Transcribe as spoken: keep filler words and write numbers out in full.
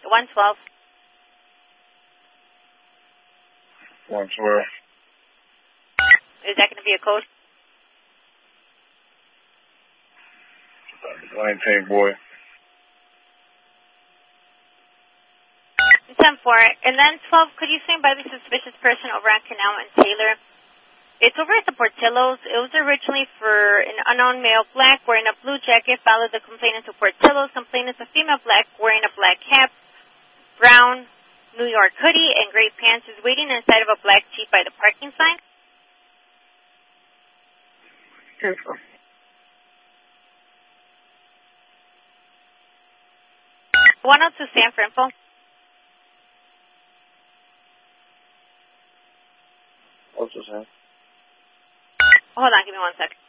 one twelve. one twelve. Is that going to be a code? nineteen, boy. ten four. And then twelve, could you swing by the suspicious person over on Canal and Taylor? It's over at the Portillo's. It was originally for an unknown male black wearing a blue jacket. Followed the complainant to Portillo's. Complainant is a female black wearing a black cap, brown New York hoodie, and gray pants. Is waiting inside of a black Jeep by the parking sign. Careful. one oh two Sam for info. What's the same? Hold on, give me one sec.